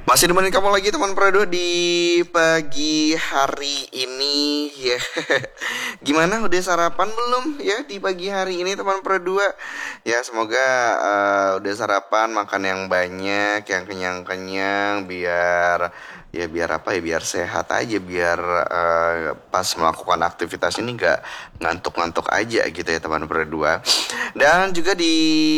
Masih nemenin kamu lagi teman Prado di pagi hari ini ya. Gimana udah sarapan belum ya di pagi hari ini teman Prado? Ya semoga udah sarapan, makan yang banyak, yang kenyang-kenyang biar biar apa ya, biar sehat aja, biar pas melakukan aktivitas ini nggak ngantuk-ngantuk aja gitu ya teman Prado. Dan juga di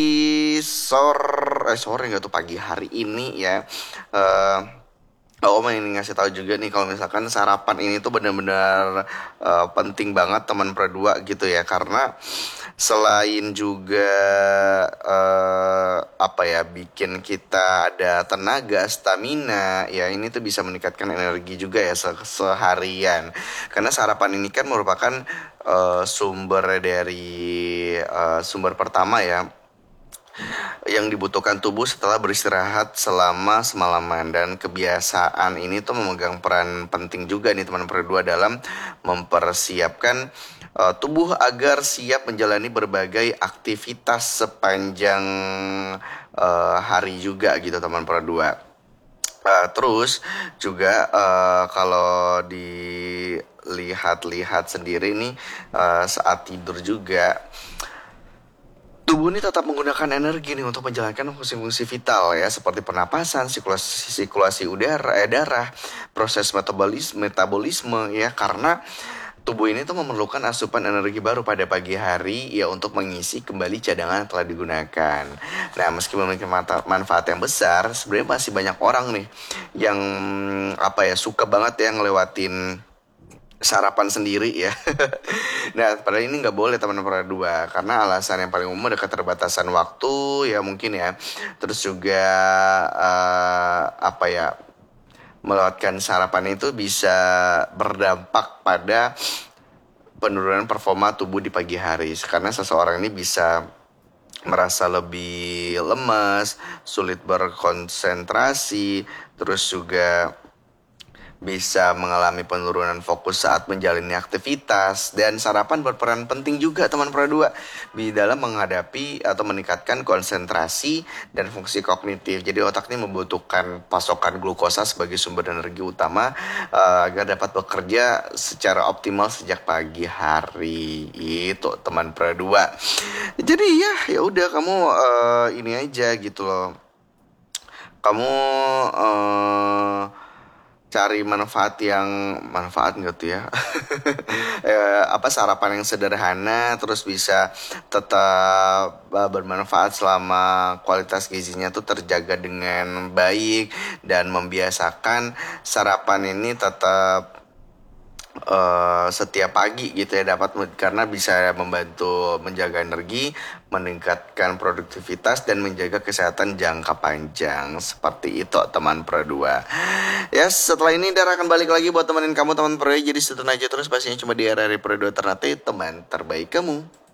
sore nggak tuh, pagi hari ini ya. eh Oh, ini ngasih tahu juga nih kalau misalkan sarapan ini tuh benar-benar penting banget teman Perdua gitu ya, karena selain juga apa ya, bikin kita ada tenaga, stamina ya, ini tuh bisa meningkatkan energi juga ya seharian. Karena sarapan ini kan merupakan sumber dari sumber pertama ya yang dibutuhkan tubuh setelah beristirahat selama semalaman. Dan kebiasaan ini tuh memegang peran penting juga nih teman berdua dalam mempersiapkan tubuh agar siap menjalani berbagai aktivitas sepanjang hari juga gitu teman berdua. Terus juga kalau dilihat-lihat sendiri nih, saat tidur juga tubuh ini tetap menggunakan energi nih untuk menjalankan fungsi-fungsi vital ya, seperti pernapasan, sirkulasi udara, darah, proses metabolisme ya, karena tubuh ini tuh memerlukan asupan energi baru pada pagi hari ya untuk mengisi kembali cadangan yang telah digunakan. Nah, meski memiliki manfaat yang besar, sebenarnya masih banyak orang nih yang apa ya, suka banget ya ngelewatin sarapan sendiri ya. Nah, padahal ini nggak boleh teman-teman dua, karena alasan yang paling umum ada keterbatasan waktu ya mungkin ya. Terus juga apa ya, melewatkan sarapan itu bisa berdampak pada penurunan performa tubuh di pagi hari, karena seseorang ini bisa merasa lebih lemas, sulit berkonsentrasi, terus juga bisa mengalami penurunan fokus saat menjalani aktivitas. Dan sarapan berperan penting juga teman Perdua di dalam menghadapi atau meningkatkan konsentrasi dan fungsi kognitif. Jadi otak ini membutuhkan pasokan glukosa sebagai sumber energi utama agar dapat bekerja secara optimal sejak pagi hari. Itu teman Perdua. Jadi ya udah, kamu ini aja gitu loh. Kamu cari manfaat nggak tuh ya. Apa, sarapan yang sederhana terus bisa tetap bermanfaat selama kualitas gizinya tuh terjaga dengan baik, dan membiasakan sarapan ini tetap setiap pagi gitu ya, karena bisa membantu menjaga energi, meningkatkan produktivitas, dan menjaga kesehatan jangka panjang. Seperti itu teman Pro2. Ya, setelah ini Dara akan balik lagi buat temenin kamu teman Pro. Jadi stay aja terus, pastinya cuma di RRI Pro2 Ternate, teman terbaik kamu.